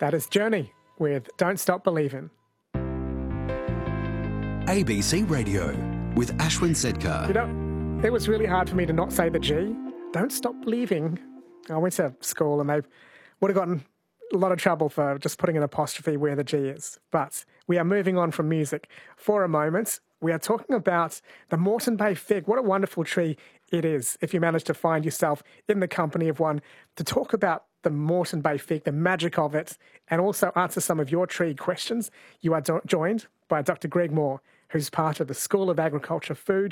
That is Journey with Don't Stop Believin'. ABC Radio with Ashwin Sedkar. You know, it was really hard for me to not say the G. Don't stop believing. I went to school and they would have gotten a lot of trouble for just putting an apostrophe where the G is. But we are moving on from music for a moment. We are talking about the Moreton Bay fig. What a wonderful tree it is if you manage to find yourself in the company of one, to talk about the Moreton Bay fig, the magic of it, and also answer some of your tree questions. You are joined by Dr. Greg Moore, who's part of the School of Agriculture, Food